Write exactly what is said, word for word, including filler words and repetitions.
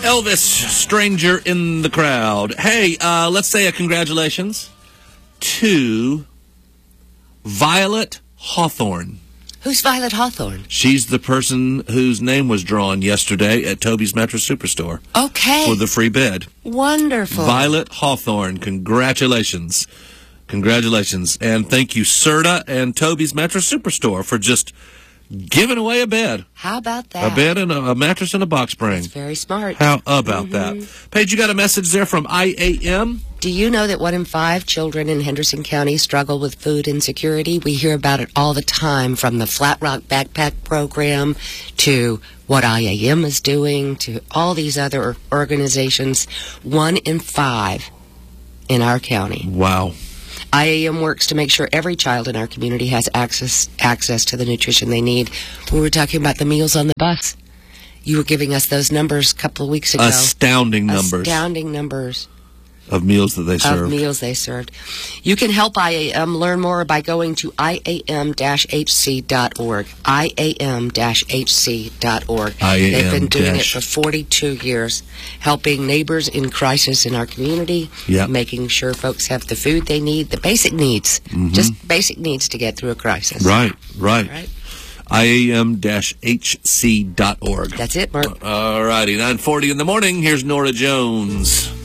Elvis, stranger in the crowd. Hey, uh, let's say a congratulations to Violet Hawthorne. Who's Violet Hawthorne? She's the person whose name was drawn yesterday at Toby's Mattress Superstore. Okay. For the free bed. Wonderful. Violet Hawthorne, congratulations. Congratulations. And thank you, Serta and Toby's Mattress Superstore, for just giving away a bed. How about that? A bed and a, a mattress and a box spring. That's very smart. How about mm-hmm. that? Paige, you got a message there from I A M? Do you know that one in five children in Henderson County struggle with food insecurity? We hear about it all the time, from the Flat Rock Backpack Program to what I A M is doing to all these other organizations. One in five in our county. Wow. I A M works to make sure every child in our community has access access to the nutrition they need. We were talking about the meals on the bus. You were giving us those numbers a couple of weeks ago. Astounding numbers. Astounding numbers. Of meals that they served. Of meals they served. You can help I A M learn more by going to I A M H C dot org. I A M H C dot org. I A M They've been doing it for forty-two years, helping neighbors in crisis in our community, yep. making sure folks have the food they need, the basic needs, mm-hmm. just basic needs to get through a crisis. Right, right. right? I A M H C dot org. That's it, Mark. All righty, nine forty in the morning. Here's Nora Jones.